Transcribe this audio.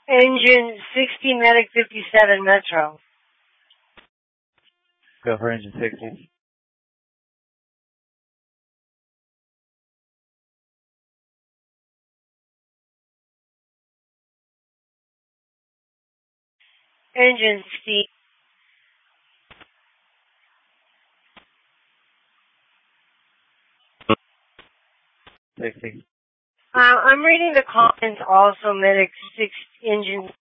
Engine 60, Medic 57, Metro. Go for engine 60. Engine 60. 60. I'm reading the comments also, Medic 6, Engine